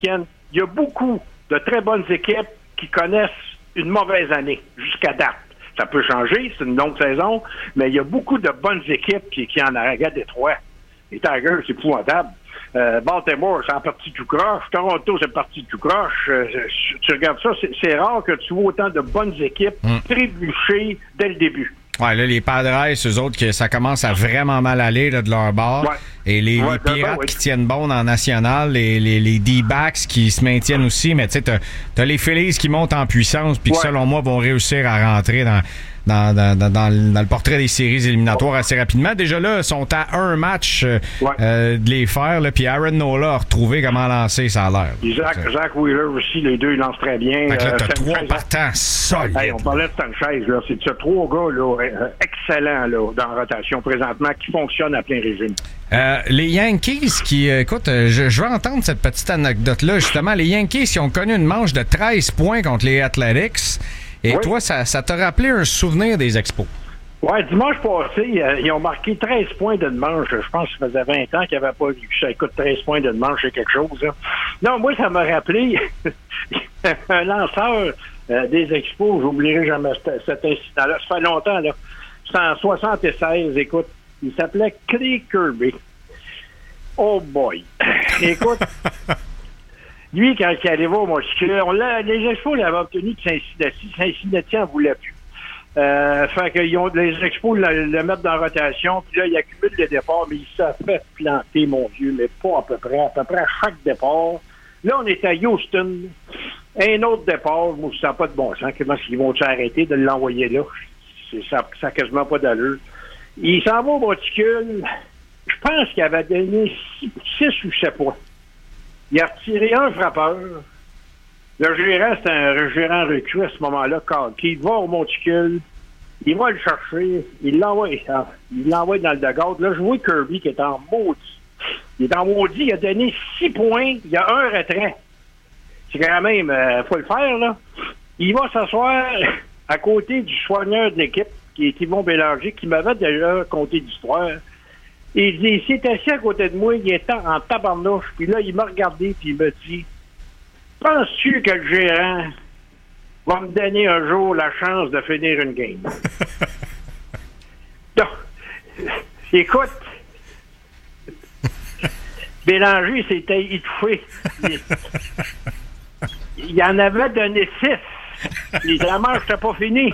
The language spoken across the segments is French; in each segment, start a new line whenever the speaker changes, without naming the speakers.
Ken, il y a beaucoup de très bonnes équipes qui connaissent une mauvaise année jusqu'à date. Ça peut changer, c'est une longue saison, mais il y a beaucoup de bonnes équipes qui en regardent Détroit. Les Tigers, c'est épouvantable. Baltimore, c'est en partie tout croche. Toronto, c'est parti tout croche. Tu regardes ça, c'est rare que tu vois autant de bonnes équipes trébucher dès le début.
Ouais, là, les Padres, eux autres, que ça commence à vraiment mal aller là, de leur bord. Ouais. Et les Pirates qui tiennent bon dans la nationale, les D-backs qui se maintiennent aussi, mais tu sais, t'as les Phillies qui montent en puissance puis qui, selon moi, vont réussir à rentrer dans le portrait des séries éliminatoires assez rapidement. Déjà là, sont à un match de les faire, puis Aaron Nola a retrouvé comment lancer, ça a l'air.
Zach Wheeler aussi, les deux, ils lancent très bien.
Fait que là, t'as trois partants solides.
Hey, on parlait de Sanchez, là. C'est trois gars là, excellents là, dans la rotation présentement qui fonctionnent à plein régime.
Les Yankees qui... écoute, je veux entendre cette petite anecdote-là. Justement, les Yankees qui ont connu une manche de 13 points contre les Athletics. Et toi, ça t'a rappelé un souvenir des Expos?
Oui, dimanche passé, ils ont marqué 13 points d'une manche. Je pense que ça faisait 20 ans qu'ils n'avaient pas vu ça. Écoute, 13 points d'une manche, c'est quelque chose. Là. Non, moi, ça m'a rappelé un lanceur des Expos. J'oublierai jamais cet incident-là. Ça fait longtemps, là. C'était en 76, écoute. Il s'appelait Clay Kirby. Oh boy! Écoute... Lui, quand il arrivait au monticule, les Expos l'avaient obtenu de Cincinnati. Cincinnati n'en voulait plus. Fait que les Expos le mettent dans la rotation, puis là, il accumule les départs, mais il s'est fait planter, mon Dieu, mais pas à peu près à chaque départ. Là, on est à Houston. Un autre départ, moi, ça n'a pas de bon sens. Comment ils vont s'arrêter de l'envoyer là? Ça n'a quasiment pas d'allure. Il s'en va au monticule. Je pense qu'il avait donné 6 ou 7 points. Il a retiré un frappeur. Le gérant, c'est un gérant recru à ce moment-là, qui va au monticule, il va le chercher, il l'envoie dans le dugout. Là, je vois Kirby qui est en maudit. Il est en maudit, il a donné 6 points, il y a un retrait. C'est quand même, faut le faire, là. Il va s'asseoir à côté du soigneur de l'équipe, qui est Yvon Bélanger, qui m'avait déjà conté l'histoire. Et il s'est assis à côté de moi, il était en tabarnouche, puis là, il m'a regardé, puis il m'a dit « Penses-tu que le gérant va me donner un jour la chance de finir une game? » Donc, écoute, Bélanger s'était étouffé. Il en avait donné 6. La manche n'était pas finie.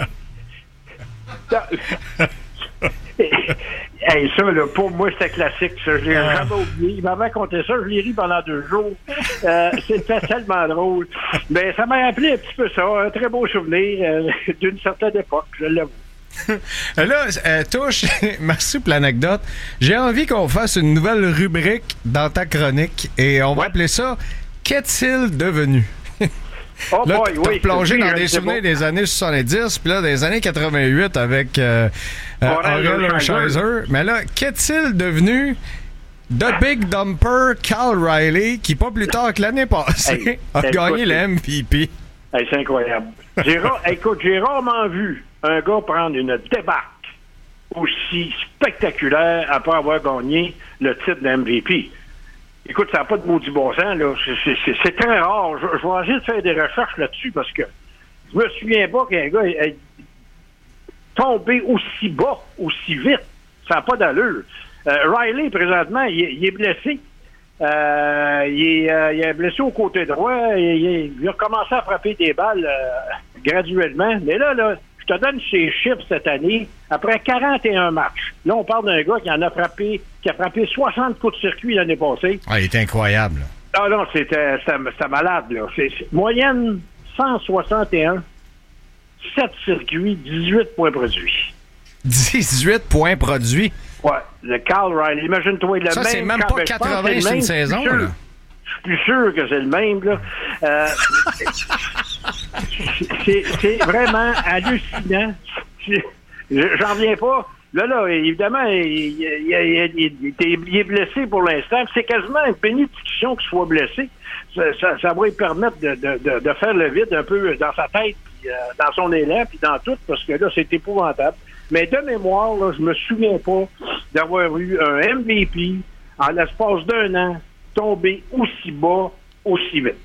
Hey, ça, là, pour moi, c'était classique. Ça. Je l'ai jamais oublié. Il m'avait conté ça. Je l'ai ri pendant 2 jours. C'était tellement drôle. Mais ça m'a rappelé un petit peu ça. Un très beau souvenir d'une certaine époque, je l'avoue.
Là, Touche, merci pour l'anecdote. J'ai envie qu'on fasse une nouvelle rubrique dans ta chronique et on va appeler ça « Qu'est-il devenu? »
Oh
là,
boy,
t'as plongé dans des souvenirs des années 70, puis là, des années 88 avec Orel Hershiser. Mais là, qu'est-il devenu The Big Dumper Cal Riley, qui, pas plus tard que l'année passée, a gagné le MVP?
Hey, c'est incroyable. Écoute, j'ai rarement vu un gars prendre une débarque aussi spectaculaire après avoir gagné le titre de MVP. Écoute, ça n'a pas de maudit bon sens, là. C'est très rare. Je vais essayer de faire des recherches là-dessus parce que je me souviens pas qu'un gars ait tombé aussi bas, aussi vite. Ça n'a pas d'allure. Riley, présentement, il est blessé. Il est blessé au côté droit. Il a recommencé à frapper des balles graduellement. Mais là, je te donne ses chiffres cette année. Après 41 matchs. Là, on parle d'un gars qui a frappé 60 coups de circuit l'année passée.
Ah, il est incroyable.
Ah non, c'était malade, là. C'est moyenne 161, 7 circuits, 18 points produits.
18 points produits?
Ouais, le Cal Riley. Imagine-toi, le
ça,
même...
c'est même pas 80 sur une saison, là.
Je suis plus sûr que c'est le même, là. C'est vraiment hallucinant. J'en reviens pas. Là, évidemment, il est blessé pour l'instant. C'est quasiment une bénédiction qu'il soit blessé. Ça va lui permettre de faire le vide un peu dans sa tête, puis, dans son élan, puis dans tout, parce que là, c'est épouvantable. Mais de mémoire, là, je me souviens pas d'avoir eu un MVP en l'espace d'1 an tombé aussi bas, aussi vite.